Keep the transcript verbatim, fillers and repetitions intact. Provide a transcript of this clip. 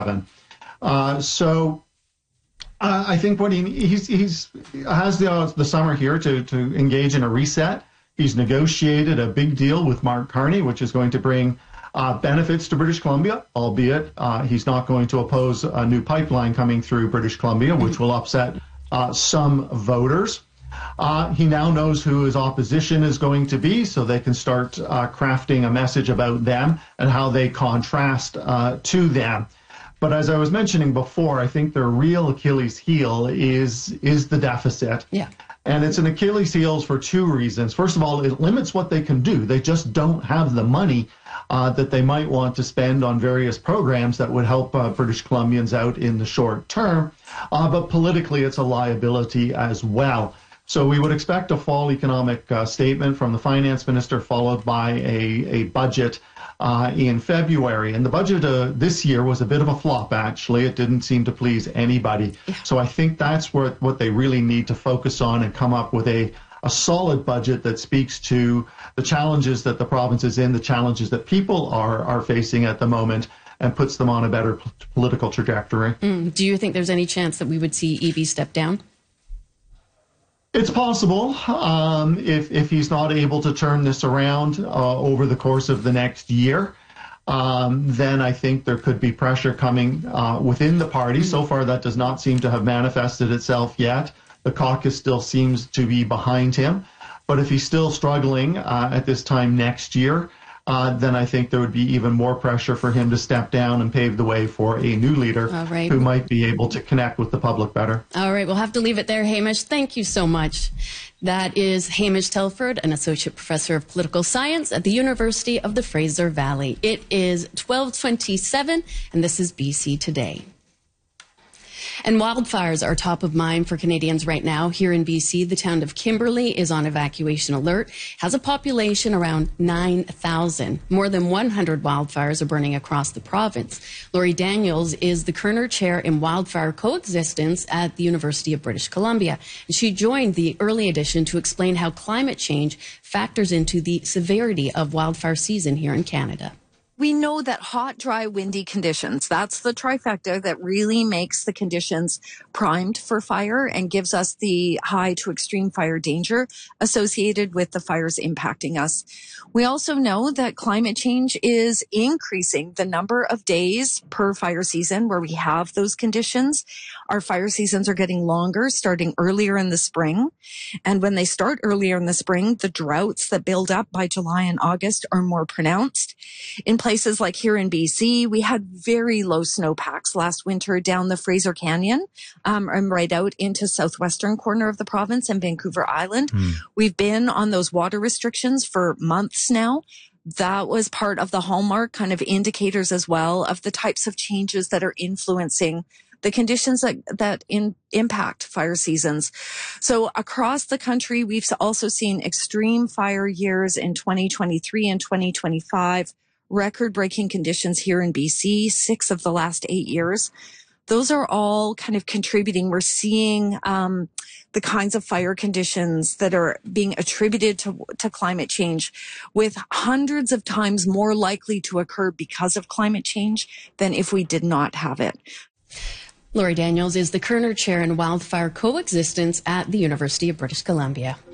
Uh, so uh, I think what he he's, he's has the the summer here to to engage in a reset. He's negotiated a big deal with Mark Carney, which is going to bring uh, benefits to British Columbia, albeit uh, he's not going to oppose a new pipeline coming through British Columbia, which will upset uh, some voters. Uh, he now knows who his opposition is going to be, so they can start uh, crafting a message about them and how they contrast uh, to them. But as I was mentioning before, I think their real Achilles heel is is the deficit. Yeah. And it's an Achilles heel for two reasons. First of all, it limits what they can do. They just don't have the money uh, that they might want to spend on various programs that would help uh, British Columbians out in the short term. Uh, but politically, it's a liability as well. So we would expect a fall economic uh, statement from the finance minister, followed by a, a budget uh, in February. And the budget uh, this year was a bit of a flop, actually. It didn't seem to please anybody. Yeah. So I think that's where, what they really need to focus on and come up with a, a solid budget that speaks to the challenges that the province is in, the challenges that people are, are facing at the moment, and puts them on a better p- political trajectory. Mm. Do you think there's any chance that we would see Eby step down? It's possible um, if if he's not able to turn this around uh, over the course of the next year, um, then I think there could be pressure coming uh, within the party. So far, that does not seem to have manifested itself yet. The caucus still seems to be behind him. But if he's still struggling uh, at this time next year, Uh, then I think there would be even more pressure for him to step down and pave the way for a new leader right. who might be able to connect with the public better. All right, we'll have to leave it there, Hamish. Thank you so much. That is Hamish Telford, an associate professor of political science at the University of the Fraser Valley. It is twelve twenty-seven, and this is B C Today. And wildfires are top of mind for Canadians right now. Here in B C, the town of Kimberley is on evacuation alert, has a population around nine thousand. More than one hundred wildfires are burning across the province. Lori Daniels is the Kerner Chair in Wildfire Coexistence at the University of British Columbia. And she joined the early edition to explain how climate change factors into the severity of wildfire season here in Canada. We know that hot, dry, windy conditions, that's the trifecta that really makes the conditions primed for fire and gives us the high to extreme fire danger associated with the fires impacting us. We also know that climate change is increasing the number of days per fire season where we have those conditions. Our fire seasons are getting longer, starting earlier in the spring. And when they start earlier in the spring, the droughts that build up by July and August are more pronounced. In places like here in B C, we had very low snowpacks last winter down the Fraser Canyon um, and right out into southwestern corner of the province and Vancouver Island. Mm. We've been on those water restrictions for months now. That was part of the hallmark kind of indicators as well of the types of changes that are influencing the conditions that, that in, impact fire seasons. So across the country, we've also seen extreme fire years in twenty twenty-three and twenty twenty-five, record-breaking conditions here in B C, six of the last eight years. Those are all kind of contributing. We're seeing um, the kinds of fire conditions that are being attributed to, to climate change with hundreds of times more likely to occur because of climate change than if we did not have it. Lori Daniels is the Kerner Chair in Wildfire Coexistence at the University of British Columbia.